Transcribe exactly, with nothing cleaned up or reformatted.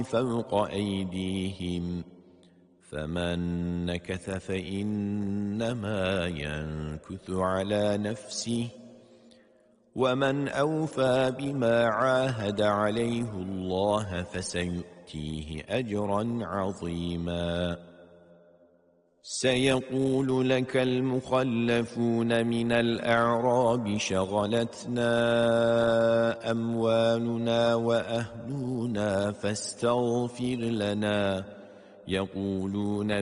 فوق أيديهم فمن نكث فإنما ينكث على نفسه ومن أوفى بما عاهد عليه الله فسيؤتيه أجرا عظيما سيقول لك المخلفون من الأعراب شغلتنا أموالنا وأهلنا فاستغفر لنا يقولون